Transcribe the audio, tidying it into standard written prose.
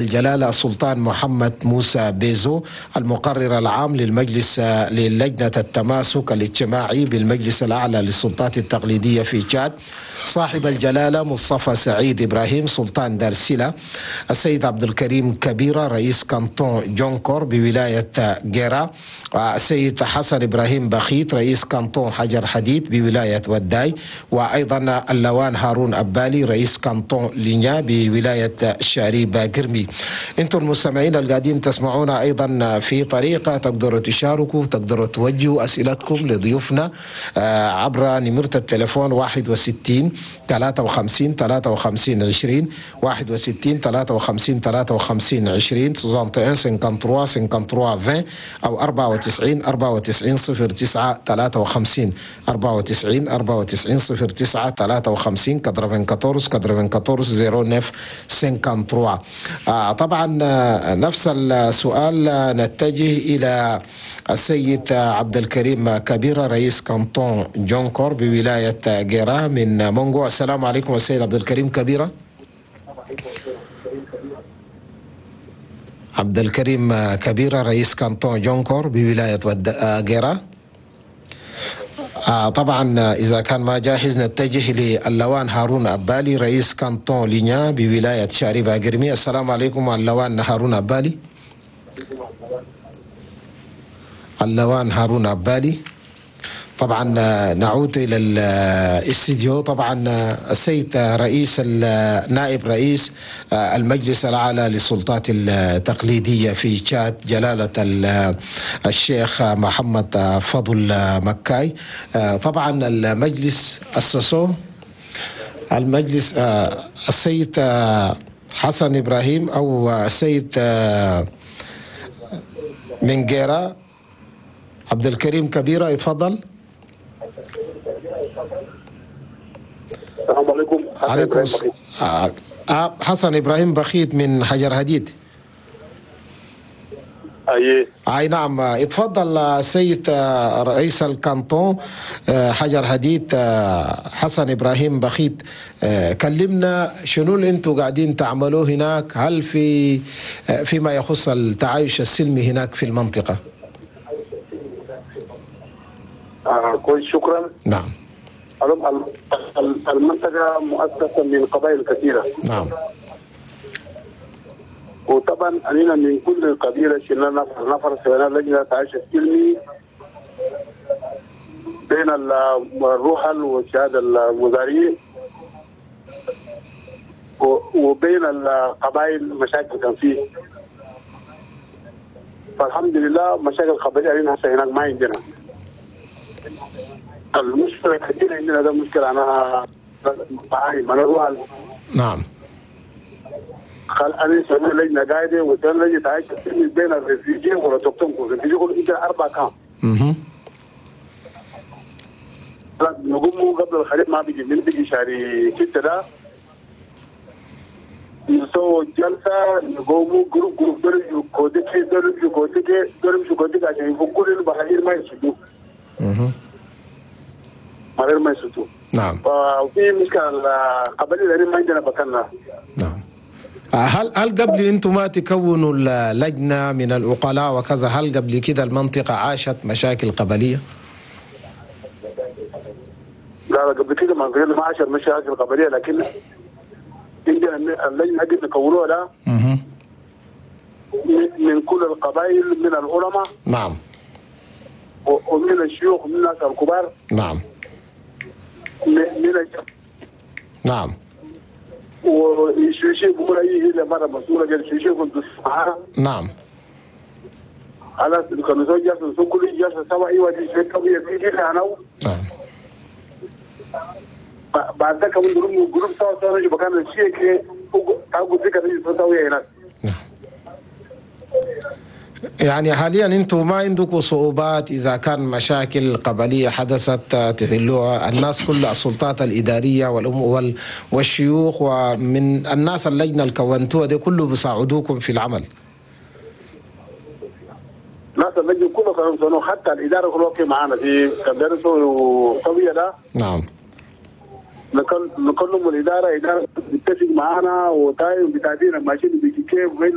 الجلالة السلطان محمد موسى بيزو المقرر العام للجنة التماسك الاجتماعي بالمجلس الأعلى للسلطات التقليدية في تشاد، صاحب الجلالة مصطفى سعيد إبراهيم سلطان دارسلة، السيد عبد الكريم كبيرة رئيس كانتون جونكور بولاية جيرا، والسيد حسن إبراهيم بخيت رئيس كانتون حجر حديد بولاية وداي، وأيضا اللوان هارون أبالي رئيس كانتون لينيا بولاية شاريبا قرمي. انتم المستمعين القاعدين تسمعونا أيضا في طريقة تقدروا تشاركوا، تقدروا توجهوا أسئلتكم لضيوفنا عبر نمرة التليفون 61 53 53 20 61 53 53 20 61 53 53 20 أو 94 94 09 53 94 94 09 53 94 94 09 53. طبعا نفس السؤال نتجه إلى السيد عبد الكريم كبيرة رئيس كانتون جونكور بولاية جيرا من مونغو. السلام عليكم السيد عبد الكريم كبيرة. عبد الكريم كبيرة رئيس كانتون جونكور بولاية جيرا. طبعا إذا كان ما جاهز نتجه للوان هارون أبالي رئيس كانتون لينيا بولاية شاريبا قرمي. السلام عليكم اللوان هارون أبالي. اللوان هارون أبالي. طبعا نعود إلى الاستديو. طبعا السيد رئيس نائب رئيس المجلس الأعلى للسلطات التقليدية في تشاد جلالة الشيخ محمد فضل مكاي. طبعا المجلس أسسه المجلس السيد حسن إبراهيم أو السيد من جيرا عبد الكريم كبيرة يتفضل. السلام عليكم. عليكم حسن إبراهيم بخيت من حجر هديد. أي نعم. اتفضل سيد رئيس الكانتون حجر هديد حسن إبراهيم بخيت، كلمنا شنو اللي انتوا قاعدين تعملوه هناك، هل فيما يخص التعايش السلمي هناك في المنطقة؟ كويس شكرا. نعم. المنطقة مؤسسة من قبائل كثيرة. نعم. وطبعا أننا من كل قبيلة شلنا نفر سوينا لجنة تعايش السلمي بين الروحل والشهادة المزارعين وبين القبائل مشاكل كان فيه. فالحمد لله مشاكل قبلية علينا هسه هناك ما عندنا. المشكلة كثيرة عندنا، ده مشكلة أنا بعاني أنا روحل. نعم. أنا سوينا لجنة قاعدة وسوينا لجنة تعايش السلمي بين الريفيجي والأوتوكتون. الريفيجي يقولوا أنت 4 كام. نقوم قبل الخريف ما بيجي من بيجي شهر 6 ده نسوي جلسة نقوموا جروب دول كوديكي عشان يفكوا لنا بحاجة ما يسدوا. ما يسدوا. نعم. وفي مشكلة القبائل اللي ما عندنا بكنا. نعم. هل قبل انتم ما تكونوا اللجنة من العقلاء وكذا، هل قبل كده المنطقة عاشت مشاكل قبلية؟ لا قبل كده ما عاشت مشاكل قبلية، لكن عندنا اللجنة قد نكونوها ده من كل القبائل، من العلماء. نعم. ومن الشيوخ ومن الناس الكبار. نعم. نعم. والشيخ بيقول أيه مرة مسؤولة قال الشيخ كنت معاها. نعم. على كانوا زوج جالس كل جالس سوا أيوة دي شيء طبيعي بيجي أنا. نعم. بعد ذاك من جروب سوا رجع مكان الشيخ أقول ذيك رجع سوا هناك. يعني حاليا انتم ما عندكم صعوبات اذا كان مشاكل قبليه حدثت تحلوها؟ الناس كل السلطات الاداريه والشيوخ ومن الناس اللجنه اللي كونتوها دي كله بيساعدوكم في العمل؟ ناس اللجنه كله كانوا حتى الاداره كلها معانا في كدرسوا طبيعي ده. نعم. نكلم الاداره تتفق معانا وتايم بتعديل ماشيين بكيف وين